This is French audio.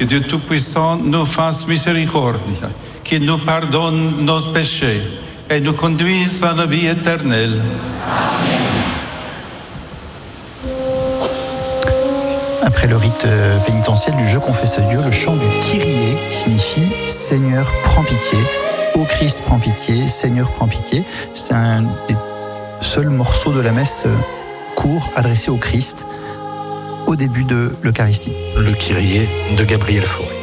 Que Dieu Tout-Puissant nous fasse miséricorde, qu'il nous pardonne nos péchés et nous conduise à la vie éternelle. Amen. Après le rite pénitentiel du Je confesse Dieu, le chant du Kyrie signifie « Seigneur, prends pitié ». Ô Christ, prends pitié, Seigneur, prends pitié. C'est un des seuls morceaux de la messe court adressé au Christ au début de l'Eucharistie. Le Kyrie de Gabriel Fauré.